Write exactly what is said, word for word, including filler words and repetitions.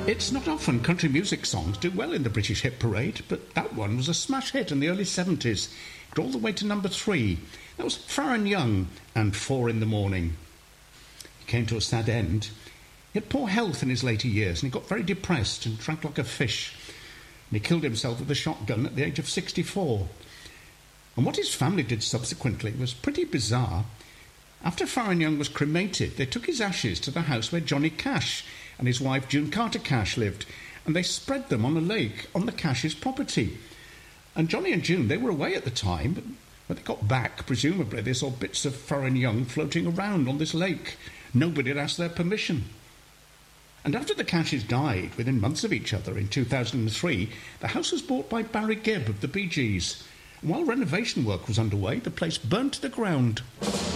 It's not often country music songs do well in the British hit parade, but that one was a smash hit in the early seventies. It all the way to number three. That was Farron Young and Four in the Morning. He came to a sad end. He had poor health in his later years, and he got very depressed and drank like a fish. And he killed himself with a shotgun at the age of sixty-four. And what his family did subsequently was pretty bizarre. After Farron Young was cremated, they took his ashes to the house where Johnny Cash and his wife June Carter Cash lived, and they spread them on a lake on the Cash's property. And Johnny and June, they were away at the time, but when they got back, presumably they saw bits of Farron Young floating around on this lake. Nobody had asked their permission. And after the Cashes died, within months of each other, in two thousand three, the house was bought by Barry Gibb of the Bee Gees. And while renovation work was underway, the place burnt to the ground.